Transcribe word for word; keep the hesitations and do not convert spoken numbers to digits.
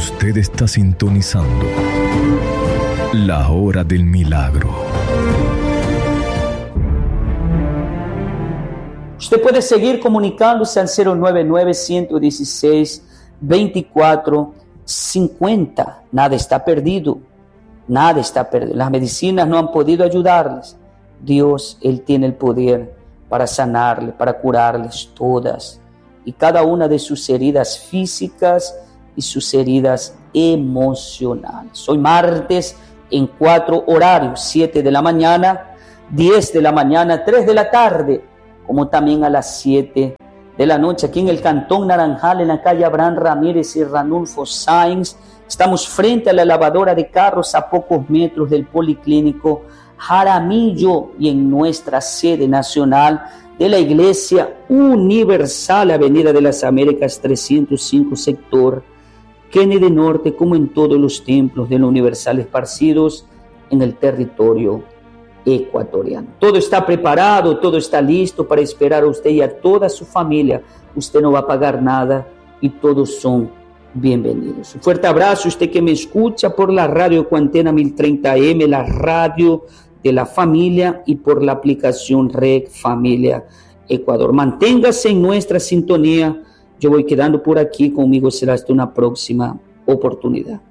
Usted está sintonizando La Hora del Milagro. Usted puede seguir comunicándose al cero nueve nueve, uno uno seis, dos cuatro cinco cero. Nada está perdido. Nada está perdido. Las medicinas no han podido ayudarles. Dios, Él tiene el poder para sanarles, para curarles todas y cada una de sus heridas físicas y sus heridas emocionales. Hoy martes en cuatro horarios, siete de la mañana, diez de la mañana, tres de la tarde, como también a las siete de la noche, aquí en el Cantón Naranjal, en la calle Abraham Ramírez y Ranulfo Sáenz. Estamos frente a la lavadora de carros a pocos metros del Policlínico Jaramillo y en nuestra sede nacional de la Iglesia Universal, Avenida de las Américas trescientos cinco, sector Kennedy Norte, como en todos los templos de la Universal esparcidos en el territorio ecuatoriano. Todo está preparado, todo está listo para esperar a usted y a toda su familia. Usted no va a pagar nada y todos son bienvenidos. Un fuerte abrazo, usted que me escucha por la radio Cuantena mil treinta A M, la radio de la familia, y por la aplicación Red Familia Ecuador. Manténgase en nuestra sintonía. Yo voy quedando por aquí. Conmigo será hasta una próxima oportunidad.